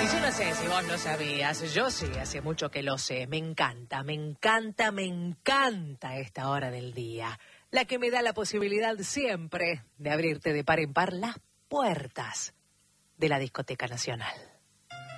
Y yo no sé si vos lo sabías, yo sí, hace mucho que lo sé. Me encanta, me encanta, me encanta esta hora del día. La que me da la posibilidad siempre de abrirte de par en par las puertas de la Discoteca Nacional.